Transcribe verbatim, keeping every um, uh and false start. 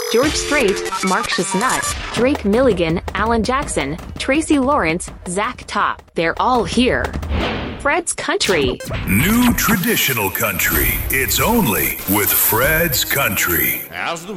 George Strait, Mark Chestnut, Drake Milligan, Alan Jackson, Tracy Lawrence, Zach Top. They're all here. Fred's Country. New traditional country. It's only with Fred's Country. As the